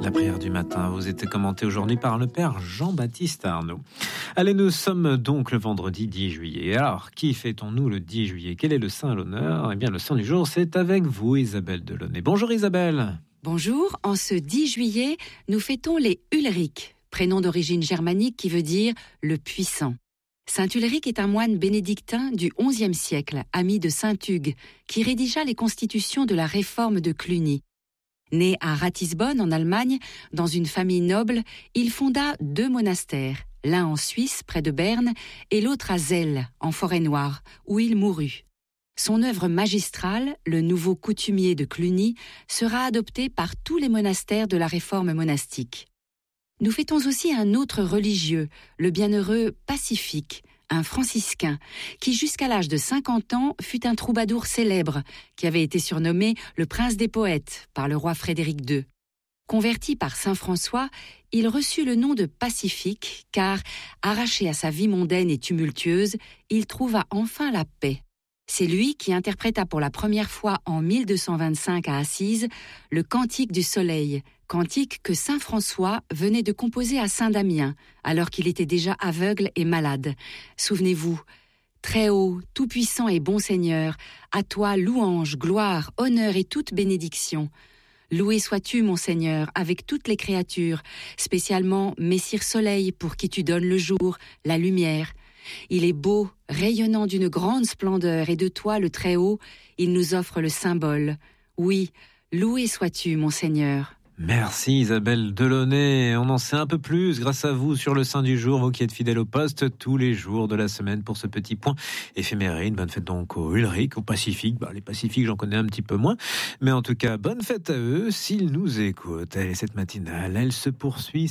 La prière du matin vous était commentée aujourd'hui par le Père Jean-Baptiste Arnaud. Allez, nous sommes donc le vendredi 10 juillet. Alors, qui fêtons-nous le 10 juillet? Quel est le saint à l'honneur? Eh bien, le saint du jour, c'est avec vous, Isabelle Delaunay. Bonjour Isabelle. Bonjour, en ce 10 juillet, nous fêtons les Ulrich, prénom d'origine germanique qui veut dire « le puissant ». Saint Ulrich est un moine bénédictin du XIe siècle, ami de saint Hugues, qui rédigea les constitutions de la réforme de Cluny. Né à Ratisbonne, en Allemagne, dans une famille noble, il fonda 2 monastères, l'un en Suisse, près de Berne, et l'autre à Zell, en Forêt-Noire, où il mourut. Son œuvre magistrale, le Nouveau coutumier de Cluny, sera adoptée par tous les monastères de la réforme monastique. Nous fêtons aussi un autre religieux, le bienheureux Pacifique, un franciscain, qui jusqu'à l'âge de 50 ans fut un troubadour célèbre, qui avait été surnommé le prince des poètes par le roi Frédéric II. Converti par saint François, il reçut le nom de Pacifique, car, arraché à sa vie mondaine et tumultueuse, il trouva enfin la paix. C'est lui qui interpréta pour la première fois en 1225 à Assise le Cantique du Soleil, cantique que saint François venait de composer à saint Damien, alors qu'il était déjà aveugle et malade. Souvenez-vous, très haut, tout-puissant et bon Seigneur, à toi louange, gloire, honneur et toute bénédiction. Loué sois-tu, mon Seigneur, avec toutes les créatures, spécialement Messire Soleil, pour qui tu donnes le jour, la lumière. Il est beau, rayonnant d'une grande splendeur, et de toi, le Très-Haut, il nous offre le symbole. Oui, loué sois-tu, mon Seigneur. Merci Isabelle Delaunay. On en sait un peu plus grâce à vous sur le saint du jour, vous qui êtes fidèles au poste tous les jours de la semaine pour ce petit point éphémérine. Bonne fête donc aux Ulrich, aux Pacifiques. Les Pacifiques, j'en connais un petit peu moins. Mais en tout cas, bonne fête à eux s'ils nous écoutent. Allez, cette matinale, elle se poursuit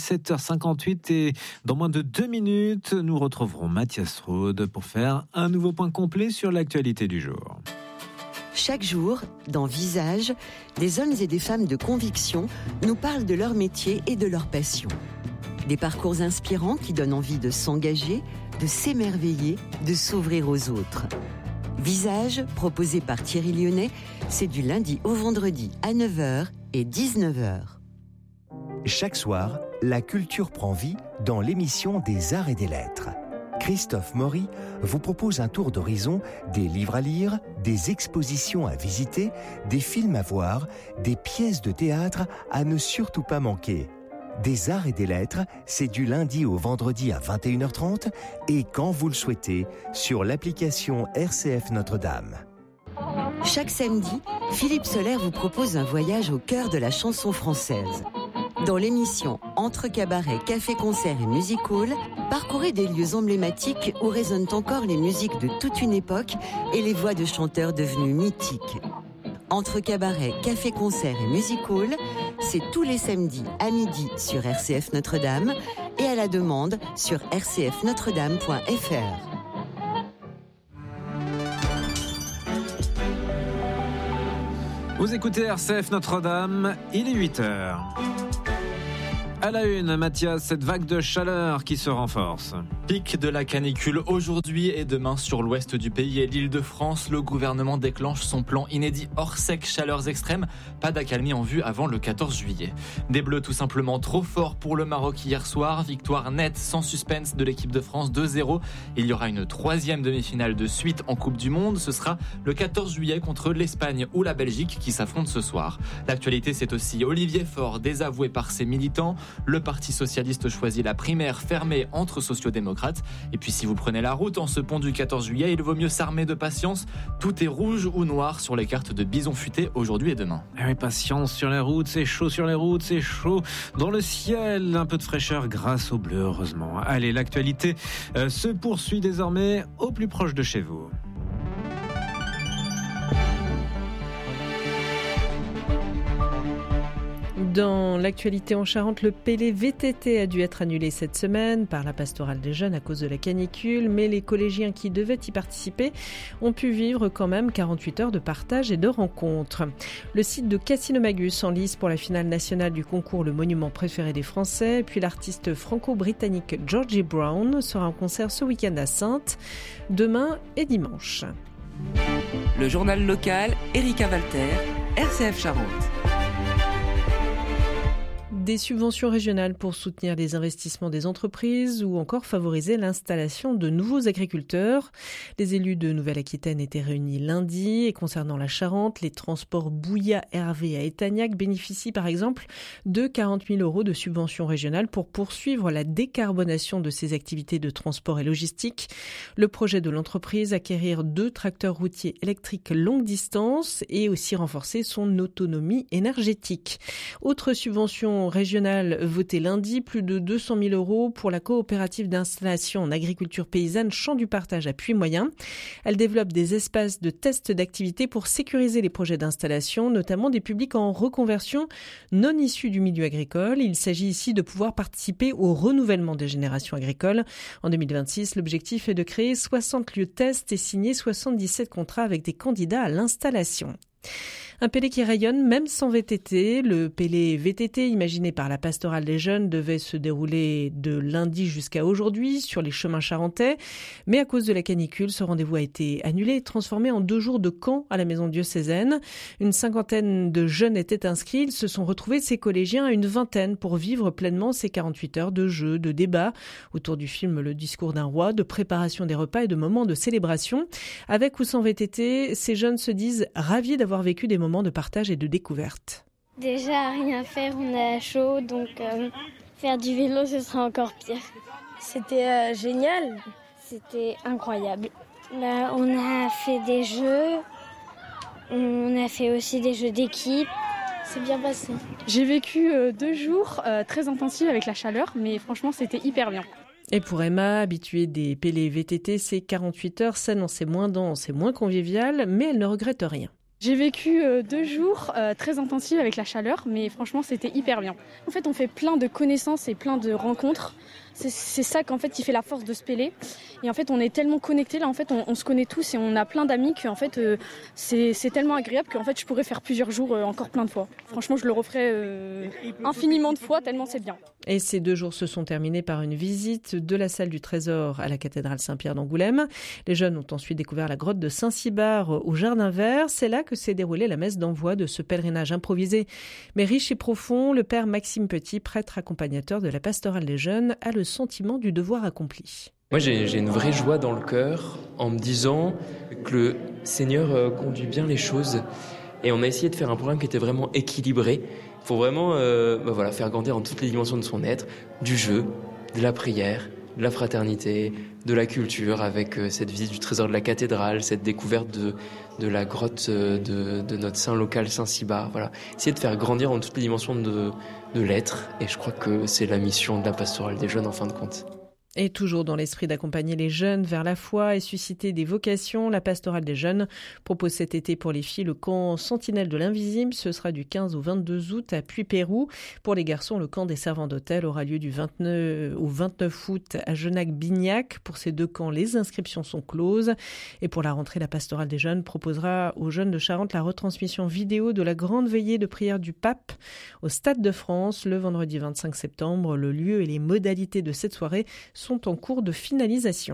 7h58 et dans moins de 2 minutes, nous retrouverons Mathias Rode pour faire un nouveau point complet sur l'actualité du jour. Chaque jour, dans Visage, des hommes et des femmes de conviction nous parlent de leur métier et de leur passion. Des parcours inspirants qui donnent envie de s'engager, de s'émerveiller, de s'ouvrir aux autres. Visage, proposé par Thierry Lyonnais, c'est du lundi au vendredi à 9h et 19h. Chaque soir, la culture prend vie dans l'émission des Arts et des Lettres. Christophe Maury vous propose un tour d'horizon des livres à lire, des expositions à visiter, des films à voir, des pièces de théâtre à ne surtout pas manquer. Des Arts et des Lettres, c'est du lundi au vendredi à 21h30 et quand vous le souhaitez, sur l'application RCF Notre-Dame. Chaque samedi, Philippe Soler vous propose un voyage au cœur de la chanson française. Dans l'émission Entre cabaret, café-concert et music hall, parcourez des lieux emblématiques où résonnent encore les musiques de toute une époque et les voix de chanteurs devenus mythiques. Entre cabaret, café-concert et music hall, c'est tous les samedis à midi sur RCF Notre-Dame et à la demande sur rcfnotredame.fr. Vous écoutez RCF Notre-Dame, il est 8h. À la une, Mathias, cette vague de chaleur qui se renforce. Pic de la canicule aujourd'hui et demain sur l'ouest du pays et l'Île-de-France. Le gouvernement déclenche son plan inédit hors sec, chaleurs extrêmes. Pas d'accalmie en vue avant le 14 juillet. Des Bleus tout simplement trop forts pour le Maroc hier soir. Victoire nette sans suspense de l'équipe de France 2-0. Il y aura une 3e demi-finale de suite en Coupe du Monde. Ce sera le 14 juillet contre l'Espagne ou la Belgique qui s'affrontent ce soir. L'actualité, c'est aussi Olivier Faure désavoué par ses militants. Le Parti socialiste choisit la primaire fermée entre sociodémocrates. Et puis si vous prenez la route en ce pont du 14 juillet, il vaut mieux s'armer de patience. Tout est rouge ou noir sur les cartes de Bison Futé aujourd'hui et demain. Oui, patience sur les routes, c'est chaud sur les routes, c'est chaud dans le ciel. Un peu de fraîcheur grâce au bleu, heureusement. Allez, l'actualité se poursuit désormais au plus proche de chez vous. Dans l'actualité en Charente, le Pélé VTT a dû être annulé cette semaine par la pastorale des jeunes à cause de la canicule, mais les collégiens qui devaient y participer ont pu vivre quand même 48 heures de partage et de rencontres. Le site de Casino-Magus en lice pour la finale nationale du concours Le Monument préféré des Français, puis l'artiste franco-britannique Georgie Brown sera en concert ce week-end à Saintes, demain et dimanche. Le journal local, Erika Walter, RCF Charente. Des subventions régionales pour soutenir les investissements des entreprises ou encore favoriser l'installation de nouveaux agriculteurs. Les élus de Nouvelle-Aquitaine étaient réunis lundi et concernant la Charente, les transports Bouillat-Hervé à Etagnac bénéficient par exemple de 40 000 € de subventions régionales pour poursuivre la décarbonation de ces activités de transport et logistique. Le projet de l'entreprise, acquérir 2 tracteurs routiers électriques longue distance et aussi renforcer son autonomie énergétique. Autre subvention régionale votée lundi, plus de 200 000 € pour la coopérative d'installation en agriculture paysanne Champ du Partage à Puy-Moyen. Elle développe des espaces de test d'activité pour sécuriser les projets d'installation, notamment des publics en reconversion non issus du milieu agricole. Il s'agit ici de pouvoir participer au renouvellement des générations agricoles. En 2026, l'objectif est de créer 60 lieux de test et signer 77 contrats avec des candidats à l'installation. Un Pélé qui rayonne même sans VTT. Le Pélé VTT imaginé par la Pastorale des Jeunes devait se dérouler de lundi jusqu'à aujourd'hui sur les chemins charentais. Mais à cause de la canicule, ce rendez-vous a été annulé et transformé en 2 jours de camp à la maison diocésaine. Une 50aine de jeunes étaient inscrits. Ils se sont retrouvés, ces collégiens, à une 20aine pour vivre pleinement ces 48 heures de jeux, de débats autour du film Le discours d'un roi, de préparation des repas et de moments de célébration. Avec ou sans VTT, ces jeunes se disent ravis d'avoir vécu des moments de partage et de découverte. Déjà, à rien faire, on a chaud, donc faire du vélo, ce sera encore pire. C'était génial. C'était incroyable. Là, on a fait des jeux, on a fait aussi des jeux d'équipe. C'est bien passé. J'ai vécu 2 jours très intensifs avec la chaleur, mais franchement, c'était hyper bien. Et pour Emma, habituée des Pélé VTT, ces 48 heures s'annonçaient moins denses et moins conviviales, mais elle ne regrette rien. J'ai vécu 2 jours très intensifs avec la chaleur, mais franchement, c'était hyper bien. En fait, on fait plein de connaissances et plein de rencontres. C'est ça qu'en fait qui fait la force de ce Pélé. Et en fait, on est tellement connectés là. En fait, on se connaît tous et on a plein d'amis que en fait, c'est tellement agréable qu'en fait, je pourrais faire plusieurs jours encore plein de fois. Franchement, je le referai infiniment de fois tellement c'est bien. Et ces 2 jours se sont terminés par une visite de la salle du Trésor à la cathédrale Saint-Pierre d'Angoulême. Les jeunes ont ensuite découvert la grotte de Saint-Cybard au Jardin Vert. C'est là que s'est déroulée la messe d'envoi de ce pèlerinage improvisé, mais riche et profond. Le père Maxime Petit, prêtre accompagnateur de la pastorale des jeunes, a le sentiment du devoir accompli. Moi, j'ai une vraie joie dans le cœur en me disant que le Seigneur conduit bien les choses. Et on a essayé de faire un programme qui était vraiment équilibré pour vraiment faire grandir en toutes les dimensions de son être, du jeu, de la prière, de la fraternité, de la culture, avec cette visite du trésor de la cathédrale, cette découverte de la grotte de notre saint local Saint-Cybard. Voilà. Essayer de faire grandir en toutes les dimensions de l'être. Et je crois que c'est la mission de la pastorale des jeunes en fin de compte. Et toujours dans l'esprit d'accompagner les jeunes vers la foi et susciter des vocations, la pastorale des jeunes propose cet été pour les filles le camp Sentinelle de l'Invisible. Ce sera du 15 au 22 août à Puy-Pérou. Pour les garçons, le camp des servants d'hôtel aura lieu du 29 au 29 août à Genac-Bignac. Pour ces 2 camps, les inscriptions sont closes. Et pour la rentrée, la pastorale des jeunes proposera aux jeunes de Charente la retransmission vidéo de la grande veillée de prière du pape au Stade de France le vendredi 25 septembre. Le lieu et les modalités de cette soirée sont en cours de finalisation.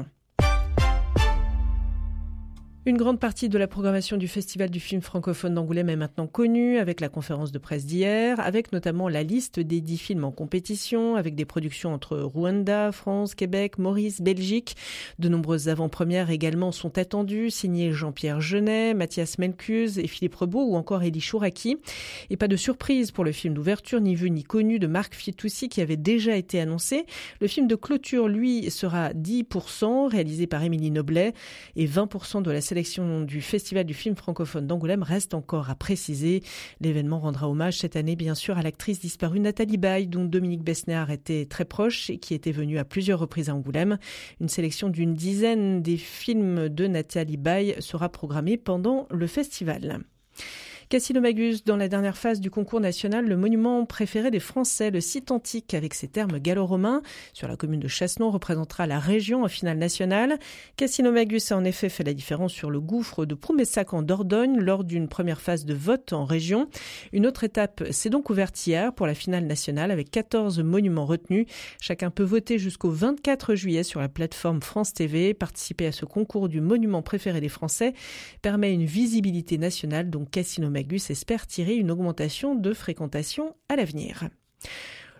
Une grande partie de la programmation du Festival du film francophone d'Angoulême est maintenant connue, avec la conférence de presse d'hier, avec notamment la liste des 10 films en compétition, avec des productions entre Rwanda, France, Québec, Maurice, Belgique. De nombreuses avant-premières également sont attendues, signées Jean-Pierre Jeunet, Mathias Melcuse et Philippe Rebaud, ou encore Elie Chouraki. Et pas de surprise pour le film d'ouverture, ni vu ni connu, de Marc Fitoussi, qui avait déjà été annoncé. Le film de clôture, lui, sera 10%, réalisé par Émilie Noblet, et 20% de la sélection du Festival du film francophone d'Angoulême reste encore à préciser. L'événement rendra hommage cette année, bien sûr, à l'actrice disparue Nathalie Baye, dont Dominique Besnéard était très proche et qui était venue à plusieurs reprises à Angoulême. Une sélection d'une dizaine des films de Nathalie Baye sera programmée pendant le festival. Cassino-Magus, dans la dernière phase du concours national, le monument préféré des Français, le site antique avec ses termes gallo-romains, sur la commune de Chassenon, représentera la région en finale nationale. Cassino-Magus a en effet fait la différence sur le gouffre de Proumessac en Dordogne lors d'une première phase de vote en région. Une autre étape s'est donc ouverte hier pour la finale nationale avec 14 monuments retenus. Chacun peut voter jusqu'au 24 juillet sur la plateforme France TV. Participer à ce concours du monument préféré des Français permet une visibilité nationale dont Cassino-Magus espère tirer une augmentation de fréquentation à l'avenir.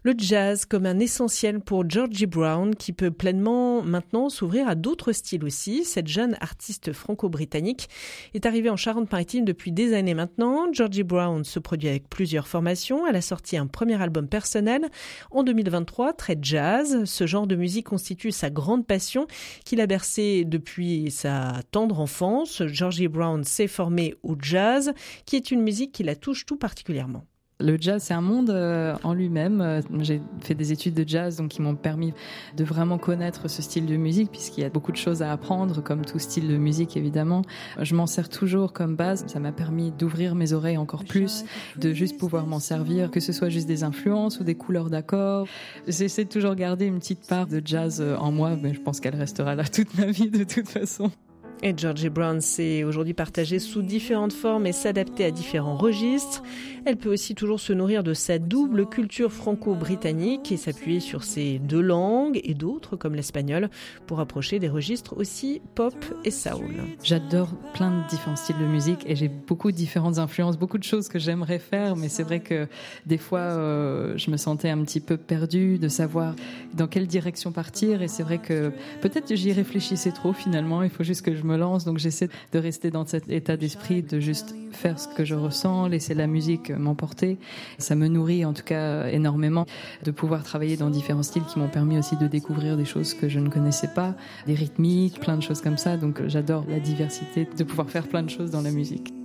Le jazz comme un essentiel pour Georgie Brown qui peut pleinement maintenant s'ouvrir à d'autres styles aussi. Cette jeune artiste franco-britannique est arrivée en Charente-Maritime depuis des années maintenant. Georgie Brown se produit avec plusieurs formations. Elle a sorti un premier album personnel en 2023, très jazz. Ce genre de musique constitue sa grande passion qui l'a bercée depuis sa tendre enfance. Georgie Brown s'est formée au jazz, qui est une musique qui la touche tout particulièrement. Le jazz, c'est un monde en lui-même. J'ai fait des études de jazz donc qui m'ont permis de vraiment connaître ce style de musique puisqu'il y a beaucoup de choses à apprendre, comme tout style de musique évidemment. Je m'en sers toujours comme base. Ça m'a permis d'ouvrir mes oreilles encore plus, de juste pouvoir m'en servir, que ce soit juste des influences ou des couleurs d'accords. J'essaie de toujours garder une petite part de jazz en moi, mais je pense qu'elle restera là toute ma vie de toute façon. Et Georgie Brown s'est aujourd'hui partagée sous différentes formes et s'adapter à différents registres. Elle peut aussi toujours se nourrir de sa double culture franco-britannique et s'appuyer sur ses deux langues et d'autres comme l'espagnol pour approcher des registres aussi pop et soul. J'adore plein de différents styles de musique et j'ai beaucoup de différentes influences, beaucoup de choses que j'aimerais faire, mais c'est vrai que des fois je me sentais un petit peu perdue de savoir dans quelle direction partir et c'est vrai que peut-être j'y réfléchissais trop finalement, il faut juste que je me lance, donc j'essaie de rester dans cet état d'esprit, de juste faire ce que je ressens, laisser la musique m'emporter. Ça me nourrit en tout cas énormément de pouvoir travailler dans différents styles qui m'ont permis aussi de découvrir des choses que je ne connaissais pas, des rythmiques, plein de choses comme ça, donc j'adore la diversité, de pouvoir faire plein de choses dans la musique.